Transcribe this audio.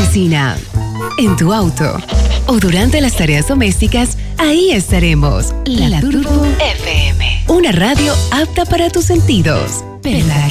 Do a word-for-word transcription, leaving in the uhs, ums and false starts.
oficina, en tu auto o durante las tareas domésticas, ahí estaremos. La, La Turbo F M. Una radio apta para tus sentidos. ¿Verdad?